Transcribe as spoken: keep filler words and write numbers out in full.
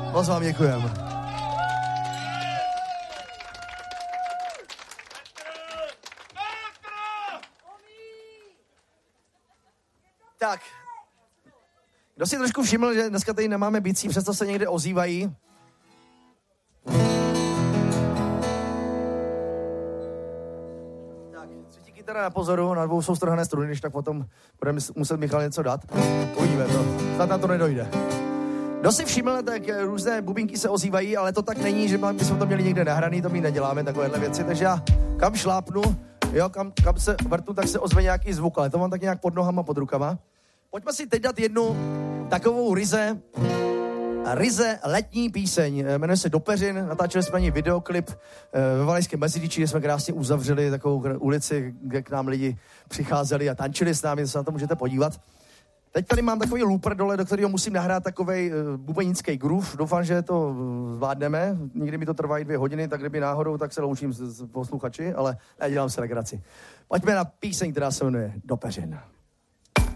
Moc vám děkujeme. Tak. Kdo si trošku všiml, že dneska tady nemáme bicí, přesto se někde ozývají? Tak, třetí kytara na pozoru, na dvou jsou strhané struny, když tak potom bude muset Michal něco dát. Uvidíme to, snad na to nedojde. Kdo si všiml, tak různé bubínky se ozývají, ale to tak není, že bychom to měli někde nahraný, to my neděláme, takovéhle věci, takže já kam šlápnu, jo, kam, kam se vrtnu, tak se ozve nějaký zvuk, ale to mám tak nějak pod nohama, pod rukama. Pojďme si teď dát jednu takovou ryze, ryze letní píseň. Jmenuje se Do peřin, natáčeli jsme ani videoklip ve Valajském Meziříčí, kde jsme krásně uzavřeli takovou ulici, kde k nám lidi přicházeli a tančili s námi, se na to můžete podívat. Teď tady mám takový looper dole, do kterého musím nahrát takovej uh, bubenický groove. Doufám, že to uh, zvládneme. Nikdy mi to trvá i dvě hodiny, tak kdyby náhodou, tak se loučím s, s posluchači, ale nedělám se legraci. Pojďme na píseň, která se jmenuje Do peřin.